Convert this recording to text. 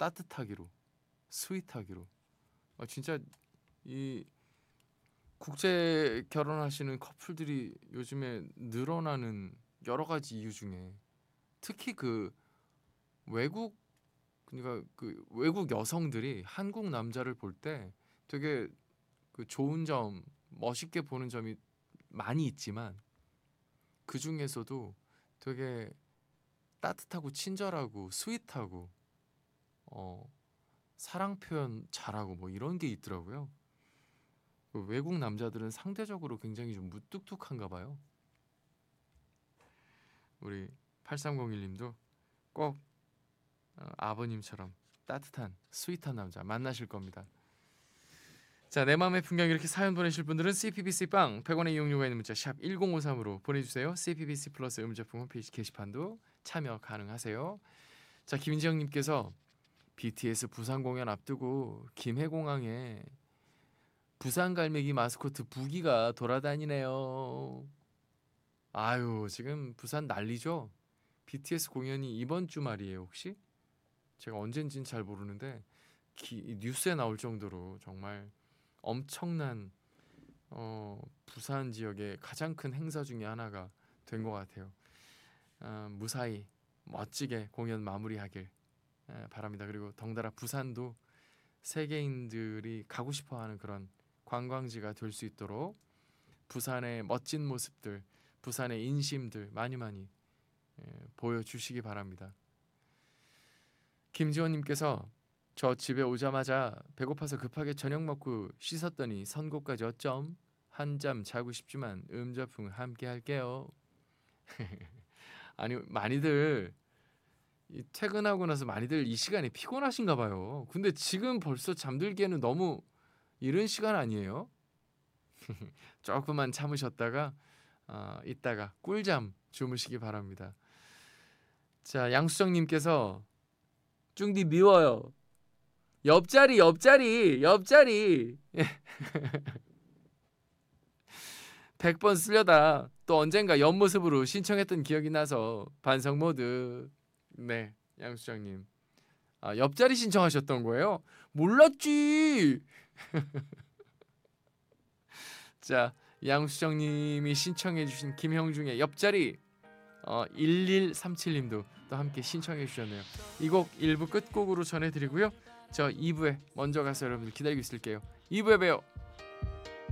따뜻하기로, 스윗하기로. 진짜 이 국제 결혼하시는 커플들이 요즘에 늘어나는 여러 가지 이유 중에 특히 그 외국, 그러니까 그 외국 여성들이 한국 남자를 볼 때 되게 그 좋은 점, 멋있게 보는 점이 많이 있지만 그 중에서도 되게 따뜻하고 친절하고 스윗하고 사랑 표현 잘하고 뭐 이런 게 있더라고요. 그 외국 남자들은 상대적으로 굉장히 좀 무뚝뚝한가 봐요. 우리 8301님도 꼭 아버님처럼 따뜻한 스윗한 남자 만나실 겁니다. 자, 내 마음의 풍경 이렇게 사연 보내실 분들은 CPBC빵 100원의 이용료가 있는 문자 샵 1053으로 보내주세요. CPBC 플러스 음제품 홈페이지 게시판도 참여 가능하세요. 자, 김지영님께서 BTS 부산 공연 앞두고 김해공항에 부산 갈매기 마스코트 부기가 돌아다니네요. 아유, 지금 부산 난리죠? BTS 공연이 이번 주 말이에요, 혹시? 제가 언젠진 잘 모르는데 뉴스에 나올 정도로 정말 엄청난 부산 지역의 가장 큰 행사 중에 하나가 된 것 같아요. 무사히 멋지게 공연 마무리하길 바랍니다. 그리고 덩달아 부산도 세계인들이 가고 싶어하는 그런 관광지가 될 수 있도록 부산의 멋진 모습들, 부산의 인심들 많이 보여주시기 바랍니다. 김지원님께서 저 집에 오자마자 배고파서 급하게 저녁 먹고 씻었더니 선곡까지 어쩜 한잠 자고 싶지만 음자풍 함께 할게요. 아니 많이들 퇴근하고 나서 많이들 이 시간에 피곤하신가 봐요. 근데 지금 벌써 잠들기에는 너무 이른 시간 아니에요? 조금만 참으셨다가 이따가 꿀잠 주무시기 바랍니다. 자, 양수정님께서 쭝디 미워요. 옆자리 100번 쓰려다 또 언젠가 옆모습으로 신청했던 기억이 나서 반성 모드. 네, 양수정님. 옆자리 신청하셨던 거예요? 몰랐지. 자, 양수정님이 신청해주신 김형중의 옆자리 1137님도 또 함께 신청해 주셨네요. 이 곡 1부 끝곡으로 전해드리고요. 저 2부에 먼저 가서 여러분들 기다리고 있을게요. 2부에 봬요.